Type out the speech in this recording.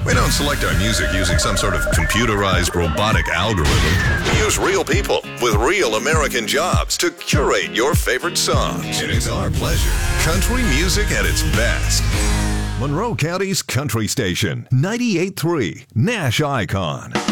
We don't select our music using some sort of computerized robotic algorithm. We use real people with real American jobs to curate your favorite songs. And it's our pleasure. Country music at its best. Monroe County's country station, 98.3 Nash Icon.